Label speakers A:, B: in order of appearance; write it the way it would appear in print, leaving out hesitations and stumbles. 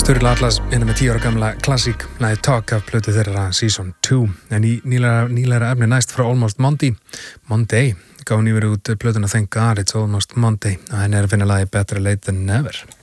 A: Sturla Atlas innan með 10 ára gamla klassík lagið Talk af plötu þeirra Season 2 en í nýlega efni næst frá Almost Monday gáði nýverið út plötuna Thank God It's Almost Monday og henni að finna lagið Better Late Than Never.